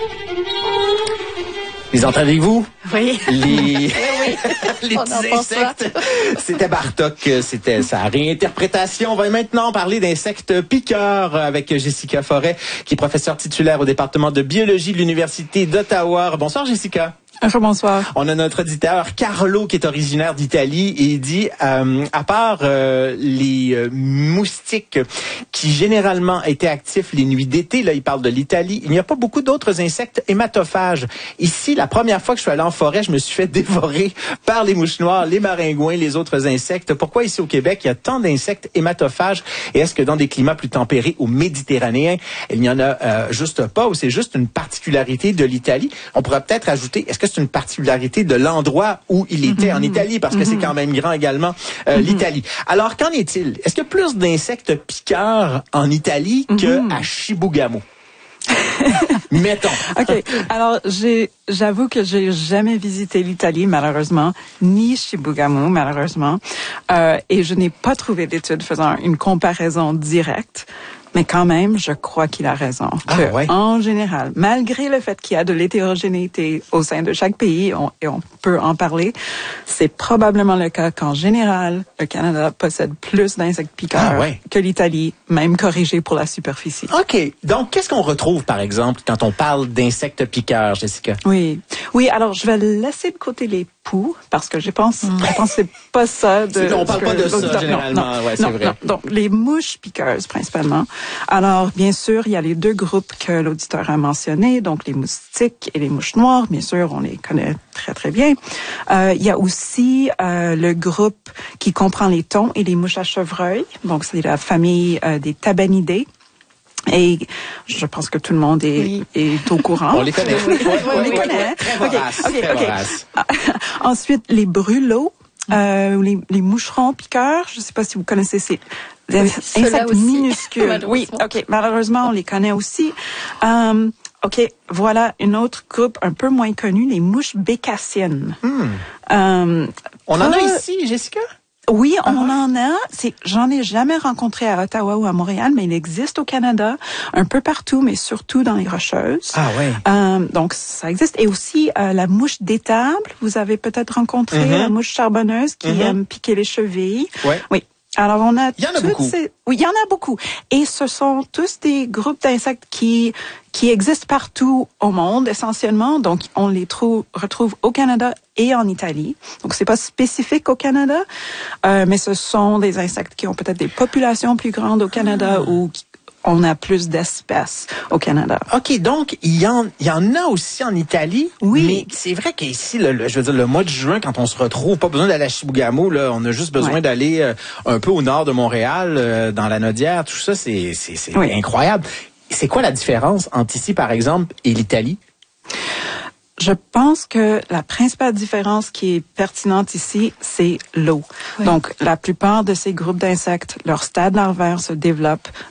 Les entendez-vous? Oui. Les On petits insectes. C'était Bartok, c'était sa réinterprétation. On va maintenant parler d'insectes piqueurs avec Jessica Forêt, qui est professeure titulaire au département de biologie de l'Université d'Ottawa. Bonsoir Jessica. Bonsoir. On a notre auditeur Carlo qui est originaire d'Italie et il dit, à part les moustiques qui généralement étaient actifs les nuits d'été, là il parle de l'Italie, il n'y a pas beaucoup d'autres insectes hématophages. Ici, la première fois que je suis allé en forêt, je me suis fait dévorer par les mouches noires, les maringouins, les autres insectes. Pourquoi ici au Québec, il y a tant d'insectes hématophages et est-ce que dans des climats plus tempérés ou méditerranéens, il n'y en a juste pas ou c'est juste une particularité de l'Italie? On pourrait peut-être ajouter, est-ce que c'est une particularité de l'endroit où il était en Italie, parce que c'est quand même grand également, l'Italie. Alors, qu'en est-il? Est-ce qu'il y a plus d'insectes piqueurs en Italie qu'à Chibougamau? Mettons. OK. Alors, j'avoue que j'ai jamais visité l'Italie, malheureusement, ni Chibougamau, malheureusement. Et je n'ai pas trouvé d'études faisant une comparaison directe. Mais quand même, je crois qu'il a raison. En général, malgré le fait qu'il y a de l'hétérogénéité au sein de chaque pays, et on peut en parler, c'est probablement le cas qu'en général, le Canada possède plus d'insectes piqueurs que l'Italie, même corrigé pour la superficie. OK. Donc, qu'est-ce qu'on retrouve, par exemple, quand on parle d'insectes piqueurs, Jessica? Oui, alors je vais laisser de côté les poux, parce que je pense que c'est pas ça. On parle pas de ça, généralement. C'est vrai. Non. Donc, les mouches piqueuses, principalement. Alors, bien sûr, il y a les deux groupes que l'auditeur a mentionnés, donc les moustiques et les mouches noires. Bien sûr, on les connaît très, très bien. Il y a aussi le groupe qui comprend les thons et les mouches à chevreuil. Donc, c'est la famille des Tabanidés. Et je pense que tout le monde est au courant. On les connaît. On les connaît. Très vorace. Ensuite, les brûlots, les moucherons piqueurs. Je ne sais pas si vous connaissez ces insectes minuscules. Oui, OK. Malheureusement, on les connaît aussi. OK, voilà un autre groupe un peu moins connu, les mouches bécassiennes. On en a ici, Jessica? Oui, on en a. J'en ai jamais rencontré à Ottawa ou à Montréal, mais il existe au Canada, un peu partout, mais surtout dans les Rocheuses. Donc, ça existe. Et aussi, la mouche d'étable. Vous avez peut-être rencontré la mouche charbonneuse qui aime piquer les chevilles. Oui. Alors, on a il y en a beaucoup. Oui, il y en a beaucoup. Et ce sont tous des groupes d'insectes qui existent partout au monde, essentiellement. Donc, on les retrouve au Canada et en Italie. Donc, c'est pas spécifique au Canada, mais ce sont des insectes qui ont peut-être des populations plus grandes au Canada ou on a plus d'espèces au Canada. OK, donc il y en a aussi en Italie. Oui. Mais c'est vrai qu'ici, je veux dire, le mois de juin, quand on se retrouve, pas besoin d'aller à Chibougamau, là, on a juste besoin d'aller un peu au nord de Montréal, dans la Nodière, tout ça, c'est incroyable. C'est quoi la différence entre ici, par exemple, et l'Italie? Je pense que la principale différence qui est pertinente ici, c'est l'eau. Donc, la plupart de ces groupes d'insectes, leur stade larvaire se développe